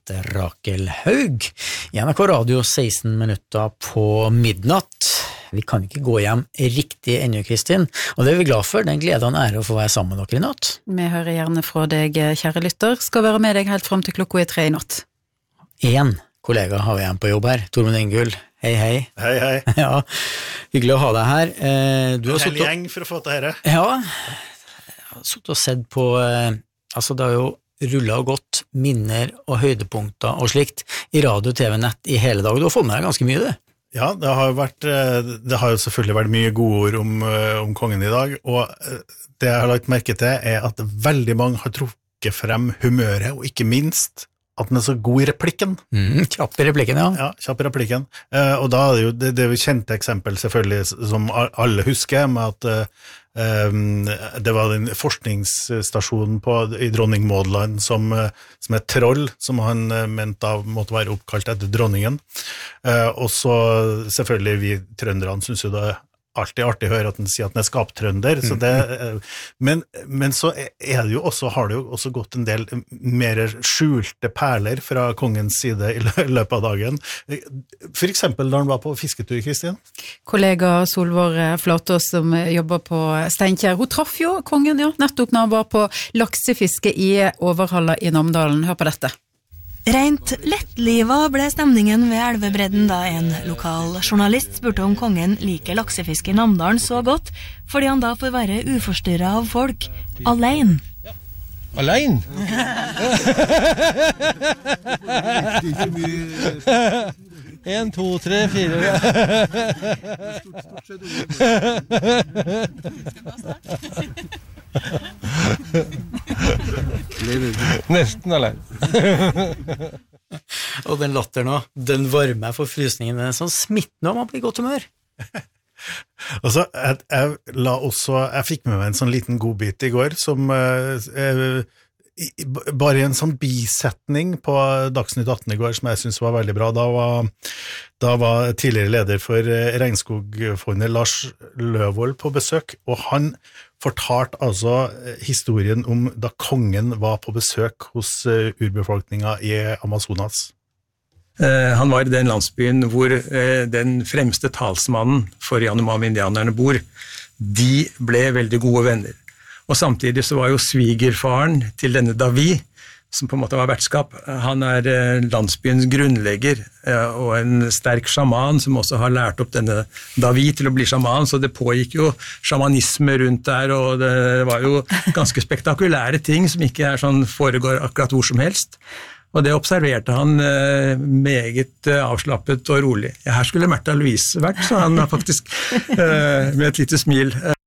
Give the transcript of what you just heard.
heter Rakel Haug. I NRK Radio 16 minutter på midnatt. Vi kan ikke gå hjem riktig ennå, Kristin, og det er vi glad for. Det er en glede og en ære å få være sammen med dere i natt. Vi hører gjerne fra deg, kjære lytter. Skal være med deg helt frem til klokka 3 i natt. En kollega har vi igjen på jobb her, Tormund Ingull. Hei, hei. Hei, hei. Ja, hyggelig å ha deg her. Du har en hel gjeng for å få til dette. Ja, jeg har suttet og sett på, altså det har jo rullet og gått minner og høydepunkter og slikt i radio, TV, nett i hele dag. Du har fått med deg ganske mye, du. Ja, det har jo selvfølgelig vært mye gode ord om kongen i dag, og det jeg har lagt merke til er at veldig mange har trukket frem humøret, og ikke minst at den er så god i replikken. Kjapp i replikken, ja. Ja, kjapp i replikken. Og da er det jo det kjente eksempel selvfølgelig som alle husker, med at det var den forskningsstasjonen i Dronning Maud Land som er troll, som han mente da måtte være oppkalt etter dronningen. Og så selvfølgelig vi trønderne synes jo det alltid artig å høre at den sier at den er skaptrønder, så men så er det jo også, har det jo også gått en del mer skjulte perler fra kongens side i løpet av dagen. For eksempel da han var på fisketur, Kristin. Kollega Solvår Flatås som jobber på Steinkjer, hun traff jo kongen, ja, nettopp når han var på laksefiske i Overhalla i Namdalen. Hør på dette. Rent lettlivet ble stemningen ved elvebredden da en lokal journalist spurte om kongen liker laksefiske i Namdalen så godt, fordi han da får være uforstyrret av folk, alene. Alene? 1, 2, 3, 4. Nesten alene. Og den latter nå, den varmer for frysningen, den er sånn smittende om man blir godt humør. Altså, jeg fikk med meg en sånn liten godbit i går, som bare en sånn bisetning på Dagsnytt 18 i går, som jeg synes var veldig bra. Da var tidligere leder for Regnskogfondet, Lars Løvold, på besøk, og han fortalte altså historien om da kongen var på besøk hos urbefolkningen i Amazonas. Han var i den landsbyen hvor den fremste talsmannen for Yanomami-indianerne bor. De ble veldig gode venner. Og samtidig så var jo svigerfaren til denne Davi, som på en måte var vertskap, han landsbyens grunnlegger og en sterk sjaman som også har lært opp denne Davi til å bli sjaman, så det pågikk jo sjamanisme rundt der, og det var jo ganske spektakulære ting som ikke sånn foregår akkurat hvor som helst. Og det observerte han meget avslappet og rolig. Ja, her skulle Märtha Louise vært, så han faktisk med et lite smil